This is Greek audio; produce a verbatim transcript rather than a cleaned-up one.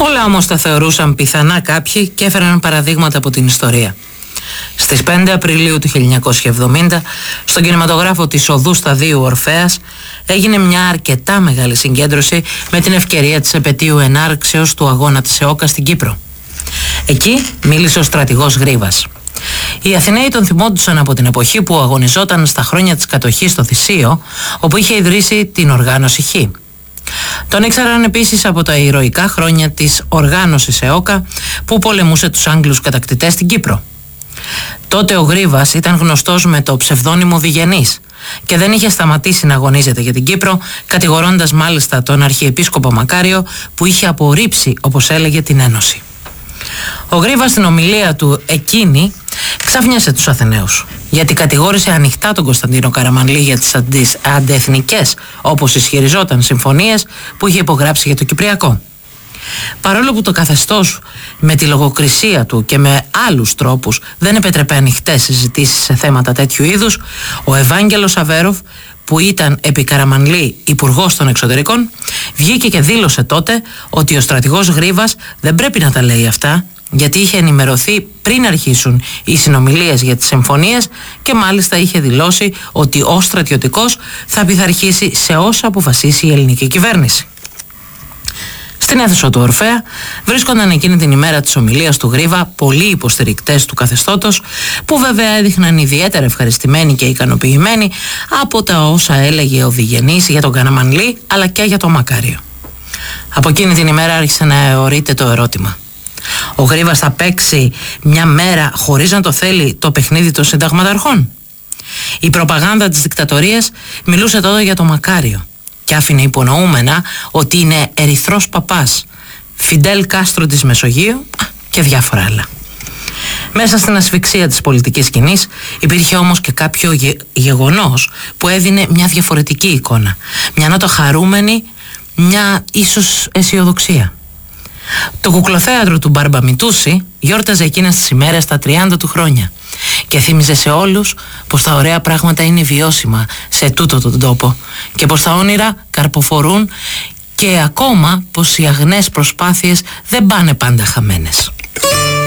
Όλα όμως τα θεωρούσαν πιθανά κάποιοι και έφεραν παραδείγματα από την ιστορία. Στις πέντε Απριλίου του χίλια εννιακόσια εβδομήντα, στον κινηματογράφο της Οδού Σταδίου Ορφέας, έγινε μια αρκετά μεγάλη συγκέντρωση με την ευκαιρία της επετείου ενάρξεως του αγώνα της ΕΟΚΑ στην Κύπρο. Εκεί μίλησε ο στρατηγός Γρίβας. Οι Αθηναίοι τον θυμόντουσαν από την εποχή που αγωνιζόταν στα χρόνια της κατοχής στο Θησίο, όπου είχε ιδρύσει την οργάνωση Χ. Τον ήξεραν επίσης από τα ηρωικά χρόνια της οργάνωσης ΕΟΚΑ που πολεμούσε τους Άγγλους κατακτητές στην Κύπρο. Τότε ο Γρίβας ήταν γνωστός με το ψευδόνυμο Διγενής και δεν είχε σταματήσει να αγωνίζεται για την Κύπρο, κατηγορώντας μάλιστα τον Αρχιεπίσκοπο Μακάριο που είχε απορρίψει, όπως έλεγε, την Ένωση. Ο Γρίβας στην ομιλία του εκείνη ξαφνιάσε τους Αθηναίους, γιατί κατηγόρησε ανοιχτά τον Κωνσταντίνο Καραμανλή για τις αντιεθνικές, όπως ισχυριζόταν, συμφωνίες που είχε υπογράψει για το Κυπριακό. Παρόλο που το καθεστώς με τη λογοκρισία του και με άλλους τρόπους δεν επέτρεπε ανοιχτές συζητήσεις σε θέματα τέτοιου είδους, ο Ευάγγελος Αβέροφ, που ήταν επί Καραμανλή υπουργός των εξωτερικών, βγήκε και δήλωσε τότε ότι ο στρατηγός Γρίβας δεν πρέπει να τα λέει αυτά, γιατί είχε ενημερωθεί πριν αρχίσουν οι συνομιλίες για τις συμφωνίες και μάλιστα είχε δηλώσει ότι ως στρατιωτικός θα πειθαρχήσει σε όσα αποφασίσει η ελληνική κυβέρνηση. Στην αίθουσα του Ορφέα βρίσκονταν εκείνη την ημέρα της ομιλίας του Γρίβα πολλοί υποστηρικτές του καθεστώτος, που βέβαια έδειχναν ιδιαίτερα ευχαριστημένοι και ικανοποιημένοι από τα όσα έλεγε ο Διγενής για τον Καραμανλή αλλά και για τον Μακάριο. Από εκείνη την ημέρα άρχισε να αιωρείται το ερώτημα: ο Γρίβας θα παίξει μια μέρα χωρίς να το θέλει το παιχνίδι των συνταγματαρχών? Η προπαγάνδα της δικτατορίας μιλούσε τότε για τον Μακάριο και άφηνε υπονοούμενα ότι είναι ερυθρός παπάς, Φιντέλ Κάστρο της Μεσογείου και διάφορα άλλα. Μέσα στην ασφυξία της πολιτικής σκηνής υπήρχε όμως και κάποιο γε, γεγονός που έδινε μια διαφορετική εικόνα, μια νότα χαρούμενη, μια ίσως αισιοδοξία. Το κουκλοθέατρο του Μπαρμπαμιτούση γιόρταζε εκείνες τις ημέρες τα τριάντα του χρόνια και θύμιζε σε όλους πως τα ωραία πράγματα είναι βιώσιμα σε τούτο τον τόπο και πως τα όνειρα καρποφορούν και ακόμα πως οι αγνές προσπάθειες δεν πάνε πάντα χαμένες.